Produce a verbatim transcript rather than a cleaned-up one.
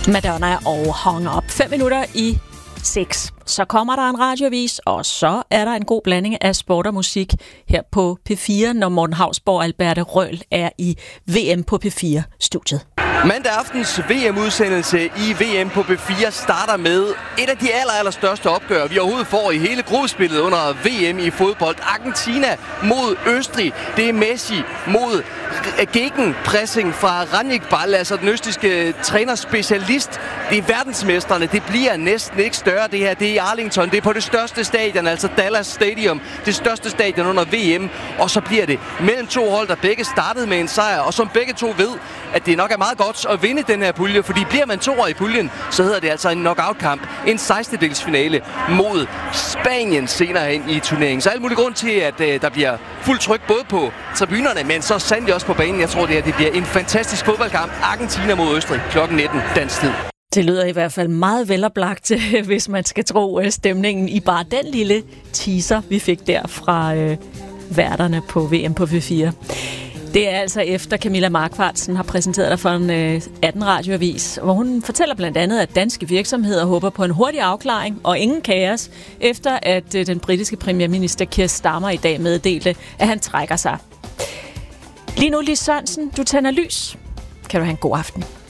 Madonna og Hung Up. Fem minutter i seks. Så kommer der en radioavis, og så er der en god blanding af sport og musik her på P fire, når Morten Hausborg og Alberte Røhl er i V M på P fire-studiet. Mandag aftens V M-udsendelse i V M på P fire starter med et af de aller, aller største opgør, vi overhovedet får i hele gruppespillet under V M i fodbold. Argentina mod Østrig. Det er Messi mod gegenpressing fra Ranjik Ball, altså den østrigske trænerspecialist. Det er verdensmestrene. Det bliver næsten ikke større, det her. Det er i Arlington. Det er på det største stadion, altså Dallas Stadium. Det største stadion under V M. Og så bliver det mellem to hold, der begge startede med en sejr, og som begge to ved, at det nok er meget godt at vinde den her pulje, fordi bliver man toer i puljen, så hedder det altså en knockout-kamp. En sekstendedelsfinale mod Spanien senere hen i turneringen. Så alt mulig grund til, at uh, der bliver fuld tryk både på tribunerne, men så sandelig også på banen. Jeg tror, det, her, det bliver en fantastisk fodboldkamp. Argentina mod Østrig klokken nitten dansk tid. Det lyder i hvert fald meget veloplagt, hvis man skal tro stemningen i bare den lille teaser, vi fik der fra øh, værterne på V M på P fire. Det er altså efter Camilla Markvartsen har præsenteret dig for en øh, atten radioavis, hvor hun fortæller blandt andet, at danske virksomheder håber på en hurtig afklaring og ingen kaos, efter at øh, den britiske premierminister Keir Starmer i dag meddelte, at han trækker sig. Lige nu, Lis Sørensen, du tænder lys. Kan du have en god aften.